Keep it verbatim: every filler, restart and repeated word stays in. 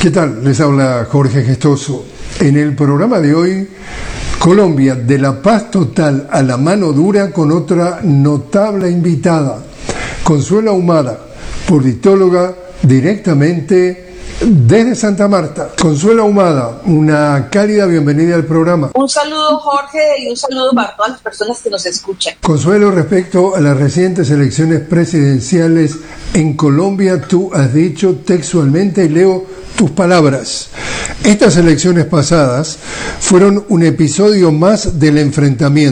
¿Qué tal? Les habla Jorge Gestoso. En el programa de hoy, Colombia, de la paz total a la mano dura, con otra notable invitada, Consuelo Ahumada, politóloga directamente desde Santa Marta. Consuelo Ahumada, una cálida bienvenida al programa. Un saludo, Jorge, y un saludo para todas las personas que nos escuchan. Consuelo, respecto a las recientes elecciones presidenciales en Colombia, tú has dicho textualmente, y leo tus palabras: estas elecciones pasadas fueron un episodio más del enfrentamiento